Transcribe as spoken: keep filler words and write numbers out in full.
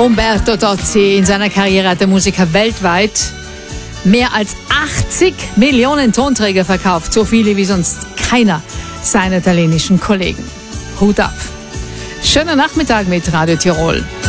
Umberto Tozzi, in seiner Karriere hat der Musiker weltweit mehr als achtzig Millionen Tonträger verkauft. So viele wie sonst keiner seiner italienischen Kollegen. Hut ab. Schönen Nachmittag mit Radio Tirol.